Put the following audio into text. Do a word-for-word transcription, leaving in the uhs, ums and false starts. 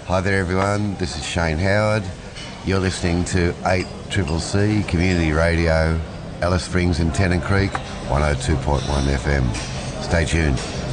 Hi there everyone, this is Shane Howard. You're listening to eight C C C Community Radio, Alice Springs and Tennant Creek, one oh two point one F M. Stay tuned.